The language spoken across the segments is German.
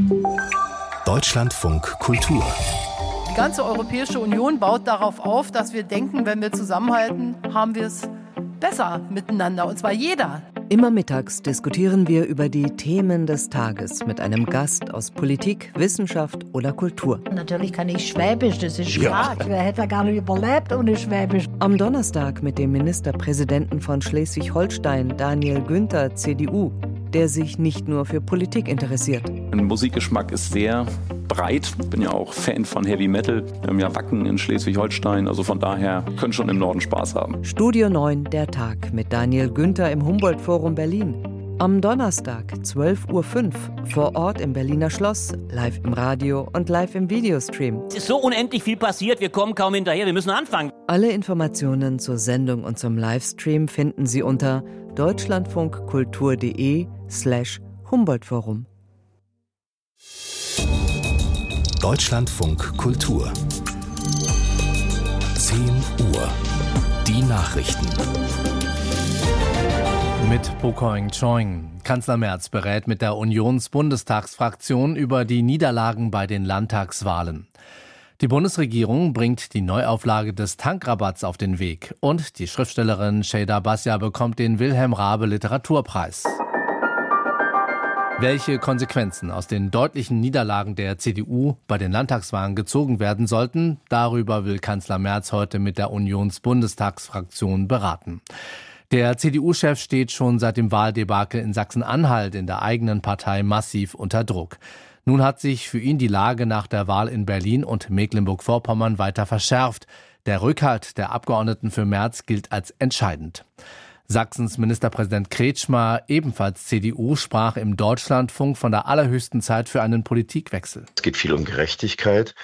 Deutschlandfunk Kultur. Die ganze Europäische Union baut darauf auf, dass wir denken, wenn wir zusammenhalten, haben wir es besser miteinander. Und zwar jeder. Immer mittags diskutieren wir über die Themen des Tages mit einem Gast aus Politik, Wissenschaft oder Kultur. Natürlich kann ich Schwäbisch, das ist klar. Wer hätte gar nicht überlebt ohne Schwäbisch. Am Donnerstag mit dem Ministerpräsidenten von Schleswig-Holstein, Daniel Günther, CDU, der sich nicht nur für Politik interessiert. Mein Musikgeschmack ist sehr breit. Ich bin ja auch Fan von Heavy Metal. Wir haben ja Wacken in Schleswig-Holstein. Also von daher können schon im Norden Spaß haben. Studio 9, der Tag mit Daniel Günther im Humboldt-Forum Berlin. Am Donnerstag, 12.05 Uhr, vor Ort im Berliner Schloss, live im Radio und live im Videostream. Es ist so unendlich viel passiert, wir kommen kaum hinterher, wir müssen anfangen. Alle Informationen zur Sendung und zum Livestream finden Sie unter deutschlandfunkkultur.de/Humboldt-Forum. Deutschlandfunk Kultur. 10 Uhr. Die Nachrichten. Mit Pokoing Choing. Kanzler Merz berät mit der Unionsbundestagsfraktion über die Niederlagen bei den Landtagswahlen. Die Bundesregierung bringt die Neuauflage des Tankrabatts auf den Weg. Und die Schriftstellerin Şeyda Basya bekommt den Wilhelm Raabe Literaturpreis. Welche Konsequenzen aus den deutlichen Niederlagen der CDU bei den Landtagswahlen gezogen werden sollten, darüber will Kanzler Merz heute mit der Unionsbundestagsfraktion beraten. Der CDU-Chef steht schon seit dem Wahldebakel in Sachsen-Anhalt in der eigenen Partei massiv unter Druck. Nun hat sich für ihn die Lage nach der Wahl in Berlin und Mecklenburg-Vorpommern weiter verschärft. Der Rückhalt der Abgeordneten für Merz gilt als entscheidend. Sachsens Ministerpräsident Kretschmer, ebenfalls CDU, sprach im Deutschlandfunk von der allerhöchsten Zeit für einen Politikwechsel. Es geht viel um Gerechtigkeit.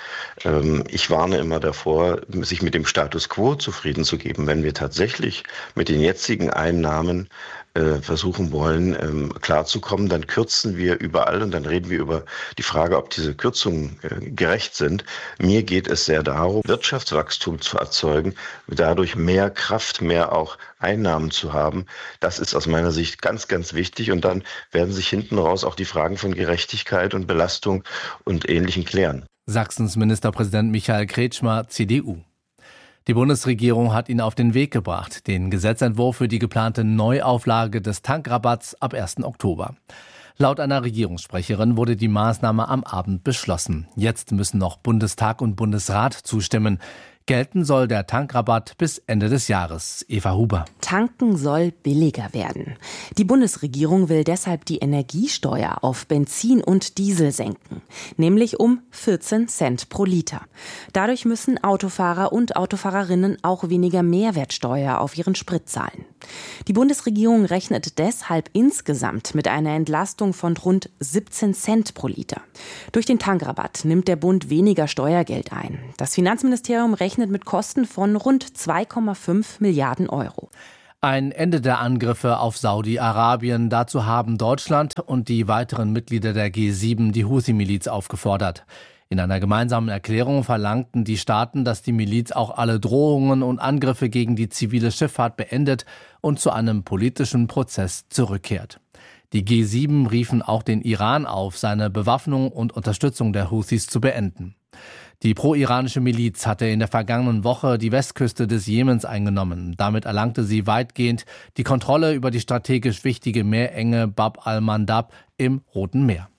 Ich warne immer davor, sich mit dem Status quo zufrieden zu geben. Wenn wir tatsächlich mit den jetzigen Einnahmen versuchen wollen, klarzukommen, dann kürzen wir überall und dann reden wir über die Frage, ob diese Kürzungen gerecht sind. Mir geht es sehr darum, Wirtschaftswachstum zu erzeugen, dadurch mehr Kraft, mehr auch Einnahmen zu haben. Das ist aus meiner Sicht ganz, ganz wichtig und dann werden sich hinten raus auch die Fragen von Gerechtigkeit und Belastung und Ähnlichem klären. Sachsens Ministerpräsident Michael Kretschmer, CDU. Die Bundesregierung hat ihn auf den Weg gebracht, den Gesetzentwurf für die geplante Neuauflage des Tankrabatts ab 1. Oktober. Laut einer Regierungssprecherin wurde die Maßnahme am Abend beschlossen. Jetzt müssen noch Bundestag und Bundesrat zustimmen. Gelten soll der Tankrabatt bis Ende des Jahres. Eva Huber. Tanken soll billiger werden. Die Bundesregierung will deshalb die Energiesteuer auf Benzin und Diesel senken, nämlich um 14 Cent pro Liter. Dadurch müssen Autofahrer und Autofahrerinnen auch weniger Mehrwertsteuer auf ihren Sprit zahlen. Die Bundesregierung rechnet deshalb insgesamt mit einer Entlastung von rund 17 Cent pro Liter. Durch den Tankrabatt nimmt der Bund weniger Steuergeld ein. Das Finanzministerium rechnet mit Kosten von rund 2,5 Milliarden Euro. Ein Ende der Angriffe auf Saudi-Arabien. Dazu haben Deutschland und die weiteren Mitglieder der G7 die Houthi-Miliz aufgefordert. In einer gemeinsamen Erklärung verlangten die Staaten, dass die Miliz auch alle Drohungen und Angriffe gegen die zivile Schifffahrt beendet und zu einem politischen Prozess zurückkehrt. Die G7 riefen auch den Iran auf, seine Bewaffnung und Unterstützung der Houthis zu beenden. Die pro-iranische Miliz hatte in der vergangenen Woche die Westküste des Jemens eingenommen. Damit erlangte sie weitgehend die Kontrolle über die strategisch wichtige Meerenge Bab al-Mandab im Roten Meer.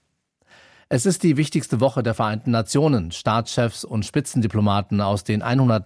Es ist die wichtigste Woche der Vereinten Nationen. Staatschefs und Spitzendiplomaten aus den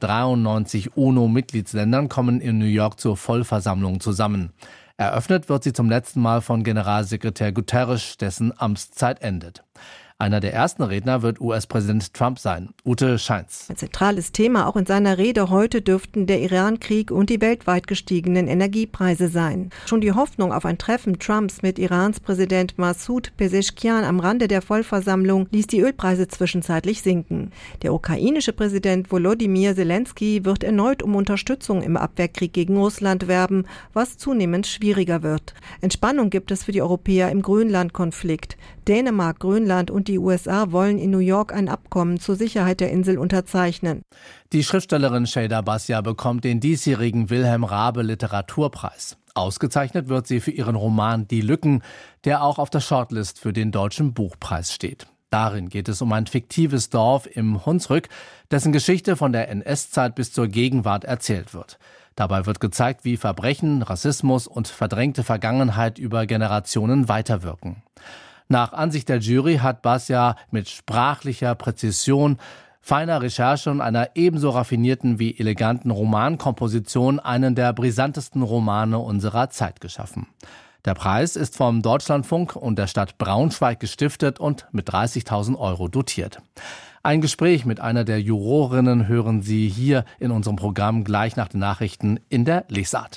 193 UNO-Mitgliedsländern kommen in New York zur Vollversammlung zusammen. Eröffnet wird sie zum letzten Mal von Generalsekretär Guterres, dessen Amtszeit endet. Einer der ersten Redner wird US-Präsident Trump sein. Ute Scheins. Ein zentrales Thema auch in seiner Rede heute dürften der Iran-Krieg und die weltweit gestiegenen Energiepreise sein. Schon die Hoffnung auf ein Treffen Trumps mit Irans Präsident Massoud Pezeshkian am Rande der Vollversammlung ließ die Ölpreise zwischenzeitlich sinken. Der ukrainische Präsident Volodymyr Zelensky wird erneut um Unterstützung im Abwehrkrieg gegen Russland werben, was zunehmend schwieriger wird. Entspannung gibt es für die Europäer im Grönland-Konflikt. Dänemark, Grönland und die USA wollen in New York ein Abkommen zur Sicherheit der Insel unterzeichnen. Die Schriftstellerin Şeyda Basya bekommt den diesjährigen Wilhelm Raabe Literaturpreis. Ausgezeichnet wird sie für ihren Roman Die Lücken, der auch auf der Shortlist für den Deutschen Buchpreis steht. Darin geht es um ein fiktives Dorf im Hunsrück, dessen Geschichte von der NS-Zeit bis zur Gegenwart erzählt wird. Dabei wird gezeigt, wie Verbrechen, Rassismus und verdrängte Vergangenheit über Generationen weiterwirken. Nach Ansicht der Jury hat Basja mit sprachlicher Präzision, feiner Recherche und einer ebenso raffinierten wie eleganten Romankomposition einen der brisantesten Romane unserer Zeit geschaffen. Der Preis ist vom Deutschlandfunk und der Stadt Braunschweig gestiftet und mit 30.000 € dotiert. Ein Gespräch mit einer der Jurorinnen hören Sie hier in unserem Programm gleich nach den Nachrichten in der Lesart.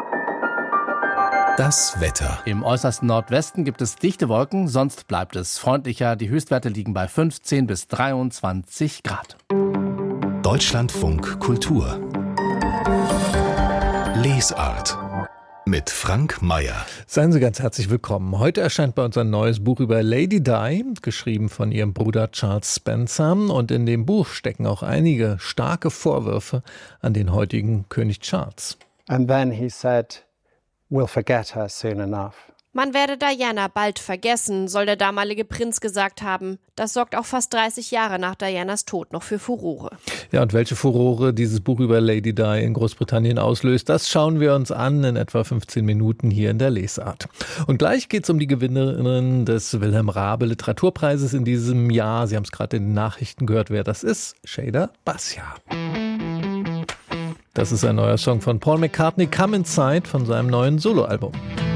Das Wetter. Im äußersten Nordwesten gibt es dichte Wolken, sonst bleibt es freundlicher. Die Höchstwerte liegen bei 15 bis 23 Grad. Deutschlandfunk Kultur. Lesart. Mit Frank Mayer. Seien Sie ganz herzlich willkommen. Heute erscheint bei uns ein neues Buch über Lady Di, geschrieben von ihrem Bruder Charles Spencer. Und in dem Buch stecken auch einige starke Vorwürfe an den heutigen König Charles. And then he said, "We'll forget her soon enough." Man werde Diana bald vergessen, soll der damalige Prinz gesagt haben. Das sorgt auch fast 30 Jahre nach Dianas Tod noch für Furore. Ja, und welche Furore dieses Buch über Lady Di in Großbritannien auslöst, das schauen wir uns an in etwa 15 Minuten hier in der Lesart. Und gleich geht es um die Gewinnerin des Wilhelm Raabe Literaturpreises in diesem Jahr. Sie haben es gerade in den Nachrichten gehört, wer das ist. Sheyda Basja. Das ist ein neuer Song von Paul McCartney, Come Inside, von seinem neuen Soloalbum.